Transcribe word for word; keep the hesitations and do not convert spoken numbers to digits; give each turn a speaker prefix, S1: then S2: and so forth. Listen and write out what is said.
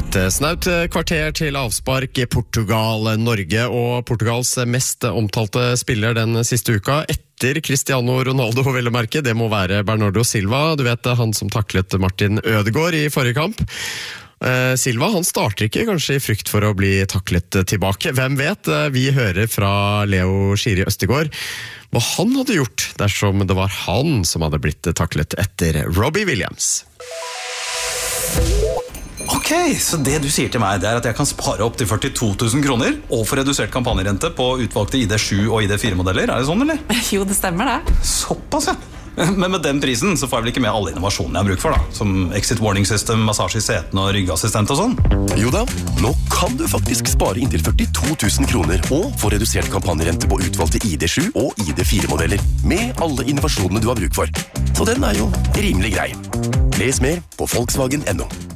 S1: Et snaut kvarter til avspark i Portugal, Norge og Portugals mest omtalte spiller den siste uka etter Cristiano Ronaldo, vel å merke. Det må være Bernardo Silva, du vet han som taklet Martin Ødegaard i forrige kamp. Eh, Silva, han starter ikke kanskje i frykt for å bli taklet tilbake. Hvem vet? Vi hører fra Leo Schiri Østegård hva han hadde gjort dersom det var han som hadde blitt taklet etter Robbie Williams.
S2: Ok, så det du sier til meg, det er at jeg kan spare opp til førtito tusen kroner og få redusert kampanjerente på utvalgte I D sju og I D fire modeller. Er det sånn, eller?
S3: Jo, det stemmer det.
S2: Såpass, ja. Men med den prisen så får jeg vel ikke med alle innovasjonene jeg har bruk for, da. Som exit warning system, massasje I setene og ryggassistent og sånn.
S4: Jo da, nå kan du faktisk spare inntil førtito tusen kroner og få redusert kampanjerente på utvalgte I D sju og I D fire modeller med alle innovasjonene du har bruk for. Så den er jo rimelig grei. Les mer på Volkswagen punktum no.